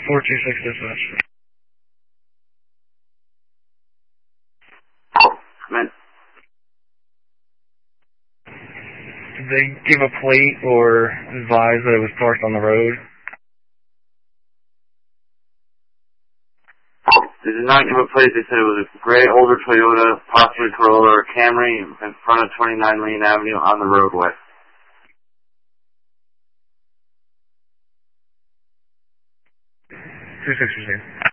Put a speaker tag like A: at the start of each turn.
A: 426 dispatch.
B: Come in.
A: Did they give a plate or advise that it was parked on the road?
B: They did not give a plate. They said it was a gray, older Toyota, possibly Corolla or Camry in front of 29 Lane Avenue on the roadway.
A: 26.